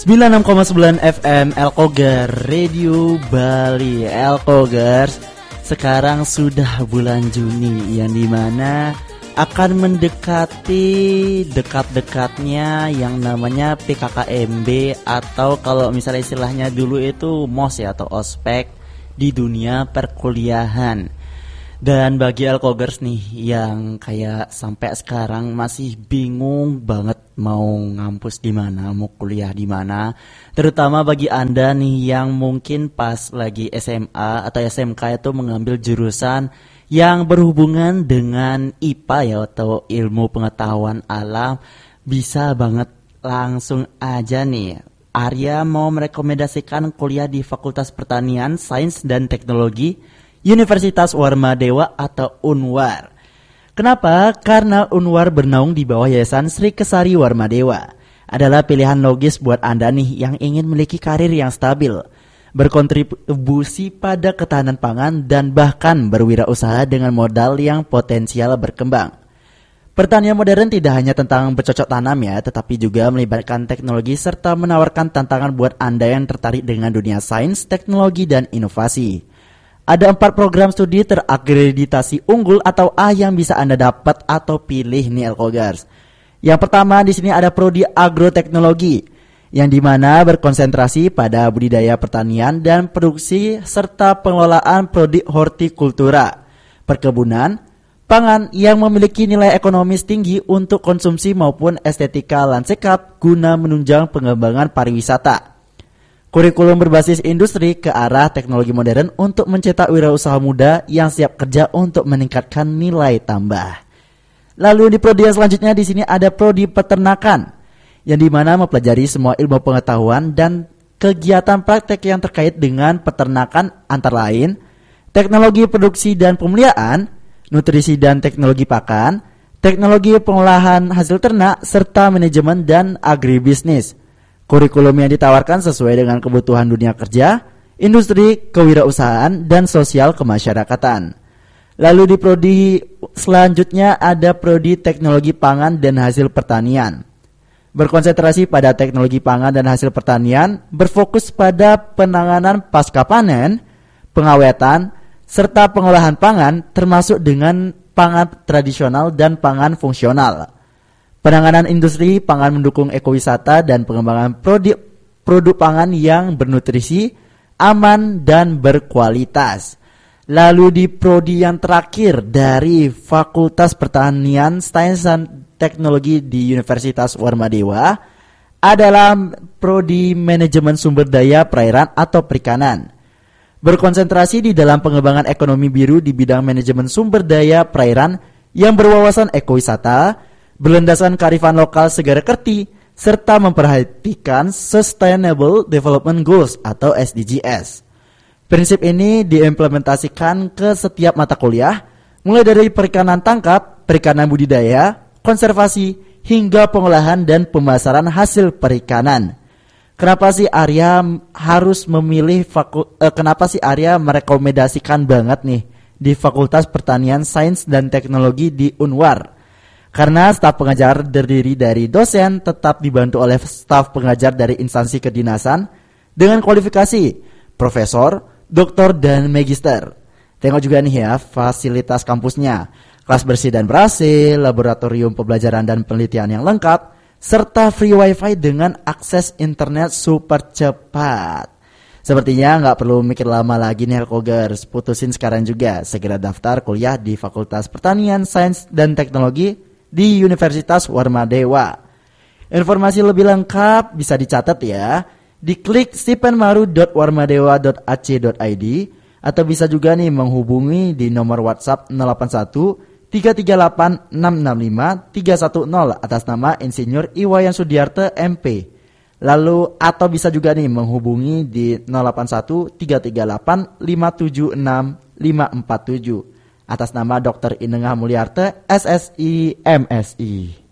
96,9 FM Elkogar Radio Bali. Elkogers, sekarang sudah bulan Juni yang dimana akan mendekati dekat-dekatnya yang namanya PKKMB atau kalau misalnya istilahnya dulu itu MOS ya atau ospek di dunia perkuliahan. Dan bagi Elkogers nih yang kayak sampai sekarang masih bingung banget mau ngampus di mana, mau kuliah di mana, terutama bagi Anda nih yang mungkin pas lagi SMA atau SMK itu mengambil jurusan yang berhubungan dengan IPA ya atau ilmu pengetahuan alam, bisa banget langsung aja nih Arya mau merekomendasikan kuliah di Fakultas Pertanian, Sains dan Teknologi Universitas Warmadewa atau Unwar. Kenapa? Karena Unwar bernaung di bawah Yayasan Sri Kesari Warmadewa. Adalah pilihan logis buat Anda nih yang ingin memiliki karir yang stabil, berkontribusi pada ketahanan pangan dan bahkan berwirausaha dengan modal yang potensial berkembang. Pertanian modern tidak hanya tentang bercocok tanam ya, tetapi juga melibatkan teknologi serta menawarkan tantangan buat Anda yang tertarik dengan dunia sains, teknologi, dan inovasi. Ada 4 program studi terakreditasi unggul atau A yang bisa Anda dapat atau pilih nih Elkogers. Yang pertama di sini ada Prodi Agroteknologi yang dimana berkonsentrasi pada budidaya pertanian dan produksi serta pengelolaan produk hortikultura, perkebunan, pangan yang memiliki nilai ekonomis tinggi untuk konsumsi maupun estetika lanskap guna menunjang pengembangan pariwisata. Kurikulum berbasis industri ke arah teknologi modern untuk mencetak wirausaha muda yang siap kerja untuk meningkatkan nilai tambah. Lalu di prodi yang selanjutnya di sini ada prodi peternakan yang dimana mempelajari semua ilmu pengetahuan dan kegiatan praktek yang terkait dengan peternakan antara lain teknologi produksi dan pemeliharaan, nutrisi dan teknologi pakan, teknologi pengolahan hasil ternak serta manajemen dan agribisnis. Kurikulum yang ditawarkan sesuai dengan kebutuhan dunia kerja, industri, kewirausahaan, dan sosial kemasyarakatan. Lalu di prodi selanjutnya ada prodi teknologi pangan dan hasil pertanian. Berkonsentrasi pada teknologi pangan dan hasil pertanian, berfokus pada penanganan pasca panen, pengawetan, serta pengolahan pangan termasuk dengan pangan tradisional dan pangan fungsional. Penanganan industri pangan mendukung ekowisata dan pengembangan produk pangan yang bernutrisi, aman, dan berkualitas. Lalu di prodi yang terakhir dari Fakultas Pertanian, Sains dan Teknologi di Universitas Warmadewa adalah prodi Manajemen Sumber Daya Perairan atau Perikanan. Berkonsentrasi di dalam pengembangan ekonomi biru di bidang manajemen sumber daya perairan yang berwawasan ekowisata, berlandasan kearifan lokal segara kerti, serta memperhatikan Sustainable Development Goals atau SDGs. Prinsip ini diimplementasikan ke setiap mata kuliah, mulai dari perikanan tangkap, perikanan budidaya, konservasi, hingga pengolahan dan pemasaran hasil perikanan. Kenapa sih Arya harus memilih kenapa sih Arya merekomendasikan banget nih di Fakultas Pertanian, Sains dan Teknologi di Unwar? Karena staf pengajar terdiri dari dosen tetap dibantu oleh staf pengajar dari instansi kedinasan dengan kualifikasi profesor, doktor, dan magister. Tengok juga nih ya fasilitas kampusnya, kelas bersih dan ber-AC, laboratorium pembelajaran dan penelitian yang lengkap, serta free wifi dengan akses internet super cepat. Sepertinya nggak perlu mikir lama lagi nih Elkogers, putusin sekarang juga, segera daftar kuliah di Fakultas Pertanian, Sains dan Teknologi di Universitas Warmadewa. Informasi lebih lengkap bisa dicatat ya, diklik stipenmaru.warmadewa.ac.id atau bisa juga nih menghubungi di nomor WhatsApp 081 338 665 310 atas nama Insinyur Iwayan Sudiarte MP. Lalu atau bisa juga nih menghubungi di 081 338 576 547 atas nama Dr. Inengah Mulyarte SSI MSI.